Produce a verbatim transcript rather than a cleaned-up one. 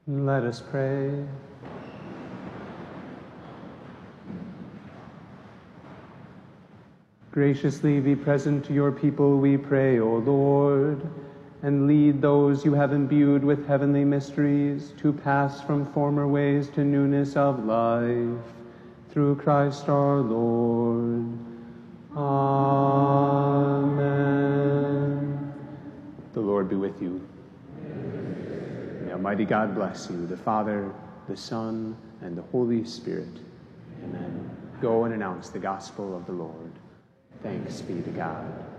Let us pray. Graciously be present to your people, we pray, O Lord, and lead those you have imbued with heavenly mysteries to pass from former ways to newness of life. Through Christ our Lord. Amen. The Lord be with you. May Almighty God bless you, the Father, the Son, and the Holy Spirit. Amen. Go and announce the gospel of the Lord. Thanks be to God.